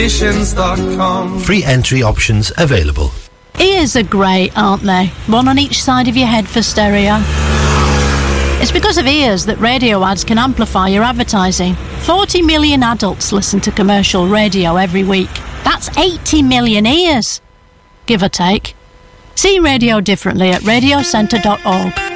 Free entry options available. Ears are great, aren't they? One on each side of your head for stereo. It's because of ears that radio ads can amplify your advertising. 40 million adults listen to commercial radio every week. That's 80 million ears, give or take. See radio differently at radiocentre.org.